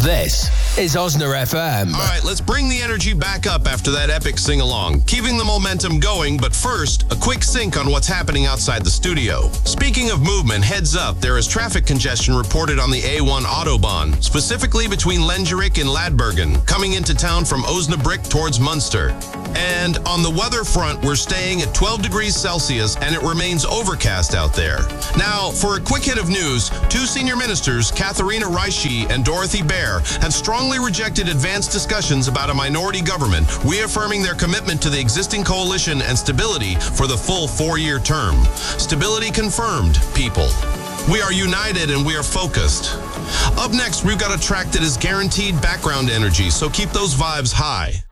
This is Osner FM. All right, let's bring the energy back up after that epic sing-along. Keeping the momentum going, but first, a quick sync on what's happening outside the studio. Speaking of movement, heads up, there is traffic congestion reported on the A1 Autobahn, specifically between Lengerik and Ladbergen, coming into town from Osnabrück towards Munster. And on the weather front, we're staying at 12 degrees Celsius, and it remains overcast out there. Now, for a quick hit of news, two senior ministers, Katharina Reiche and Dorothy Baer, have strongly rejected advanced discussions about a minority government, reaffirming their commitment to the existing coalition and stability for the full 4-year term. Stability confirmed, people. We are united and we are focused. Up next, we've got a track that is guaranteed background energy, so keep those vibes high.